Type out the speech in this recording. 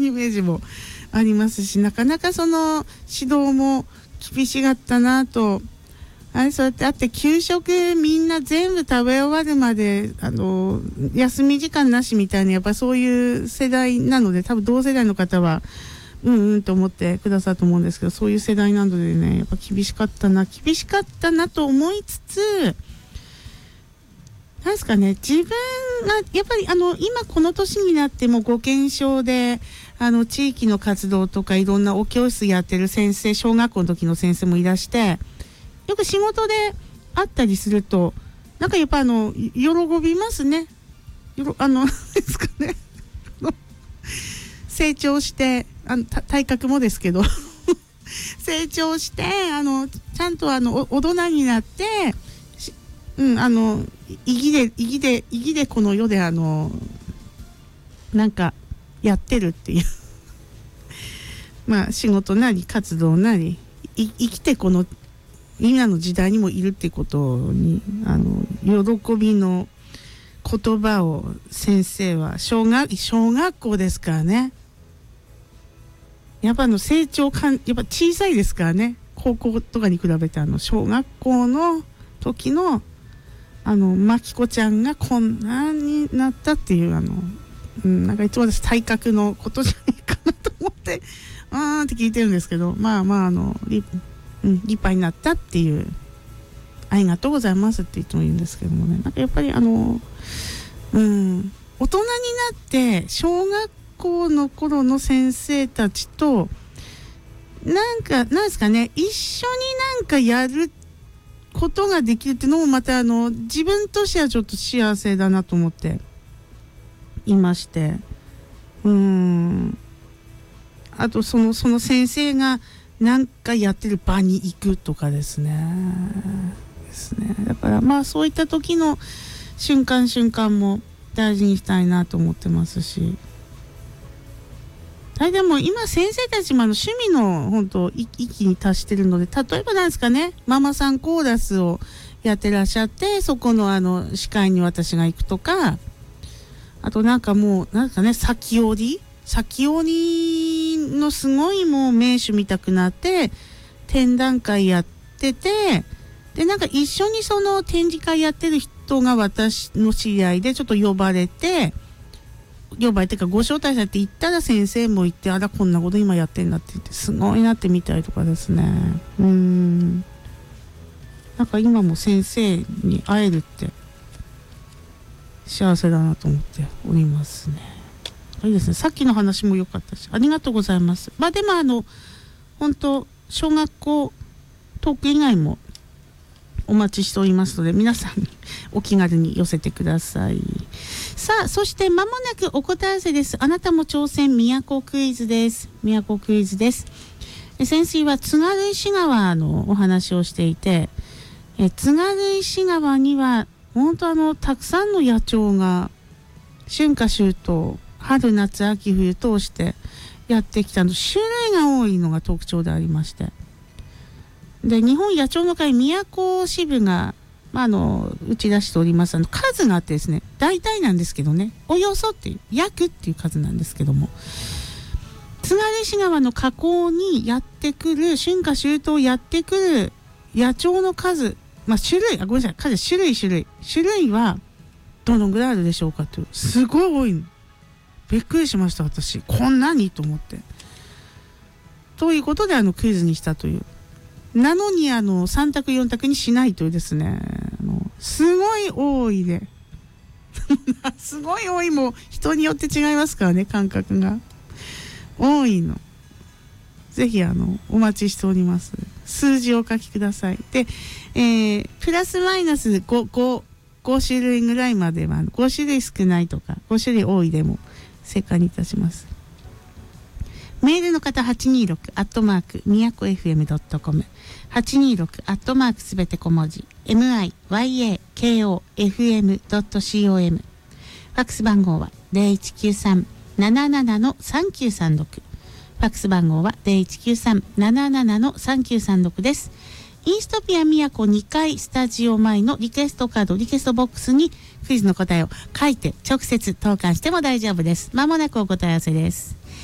イメージもありますし、なかなかその指導も厳しかったなと。そうやってあって給食みんな全部食べ終わるまで休み時間なしみたいな、やっぱそういう世代なので、多分同世代の方はと思ってくださると思うんですけど、そういう世代なのでね、やっぱ厳しかったなと思いつつ、なんですかね、自分がやっぱり今この年になってもご健勝で地域の活動とかいろんなお教室やってる先生、小学校の時の先生もいらして、よく仕事で会ったりすると、なんかやっぱ喜びますね。ですかね。成長して、体格もですけど、成長して、ちゃんと大人になって、意義でこの世でなんかやってるっていう。まあ仕事なり活動なり、生きてこの今の時代にもいるってことに喜びの言葉を先生は小学校ですからね、やっぱ成長やっぱ小さいですからね、高校とかに比べて小学校の時のまきこちゃんがこんなになったっていうなんかいつも私体格のことじゃないかなと思ってって聞いてるんですけど、まあ立派になったっていう、ありがとうございますっていつも言うんですけどもね、なんかやっぱり大人になって小学校の頃の先生たちとなんですかね、一緒になんかやることができるっていうのもまた自分としてはちょっと幸せだなと思っていまして、あとその先生がなんかやってる場に行くとかですね。だからまあそういった時の瞬間も大事にしたいなと思ってますし、でも今先生たちも趣味の本当域に達してるので、例えばなんですかね、ママさんコーラスをやってらっしゃって、そこの司会に私が行くとか、あとなんかもうなんかね、先折りのすごいもう名手みたくなって展覧会やってて、でなんか一緒にその展示会やってる人が私の知り合いでちょっと呼ばれてかご招待されて行ったら、先生も行って、あらこんなこと今やってんだって言って、すごいなってみたりとかですね。なんか今も先生に会えるって幸せだなと思っておりますね。いいですね。さっきの話も良かったし、ありがとうございます。まあでも本当小学校トーク以外もお待ちしておりますので、皆さんお気軽に寄せてください。さあ、そして間もなくお答え合わせです。あなたも挑戦都クイズです。先週は津軽石川のお話をしていて、津軽石川には本当たくさんの野鳥が春夏秋冬、春夏秋冬通してやってきた種類が多いのが特徴でありまして、で日本野鳥の会宮古支部が、打ち出しております数があってですね、大体なんですけどね、およそっていう約っていう数なんですけども、津軽石川の河口にやってくる春夏秋冬やってくる野鳥の数、種類はどのぐらいあるでしょうかという、すごい多い。びっくりしました私、こんなにと思って。ということでクイズにしたという。なのに3択4択にしないというですね、すごい多いですごい多いも人によって違いますからね、感覚が多いの。ぜひお待ちしております。数字をお書きください。で、プラスマイナス5種類ぐらいまでは、5種類少ないとか5種類多いでも正解にいたします。メールの方826@miyakoFM.com 826すべて小文字 MIYAKOFM.com ファックス番号は 0193-77-3936 ファックス番号は 0193-77-3936 です。インストピアみやこ2階スタジオ前のリクエストカード、リクエストボックスにクイズの答えを書いて直接投函しても大丈夫です。まもなくお答え合わせです。